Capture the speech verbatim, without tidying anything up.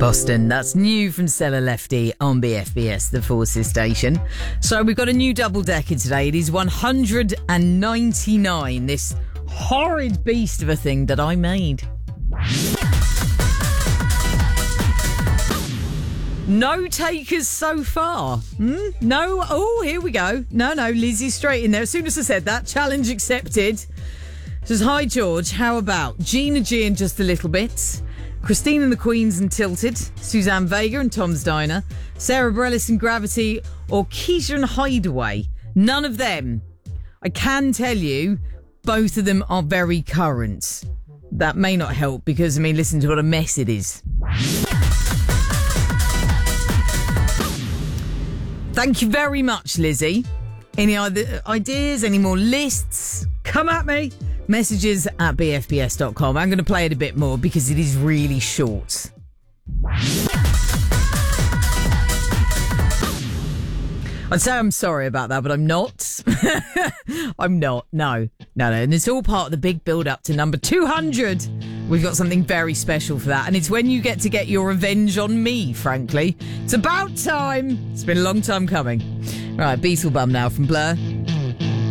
Boston. That's new from Stella Lefty on B F B S, the Forces station. So we've got a new double-decker today. It is one hundred ninety-nine, this horrid beast of a thing that I made. No takers so far. Hmm? No? Oh, here we go. No, no, Lizzie's straight in there. As soon as I said that, challenge accepted. Says, hi, George. How about Gina G and Just a Little Bit? Christine and the Queens and Tilted, Suzanne Vega and Tom's Diner, Sarah Bareilles and Gravity, or Keisha and Hideaway. None of them. I can tell you, both of them are very current. That may not help because, I mean, listen to what a mess it is. Thank you very much, Lizzie. Any other ideas, any more lists? Come at me. Messages at b f b s dot com. I'm going to play it a bit more because it is really short. I'd say I'm sorry about that, but I'm not. I'm not. No, no, no. And it's all part of the big build-up to number two hundred. We've got something very special for that. And it's when you get to get your revenge on me, frankly. It's about time. It's been a long time coming. Right, Beetlebum now from Blur.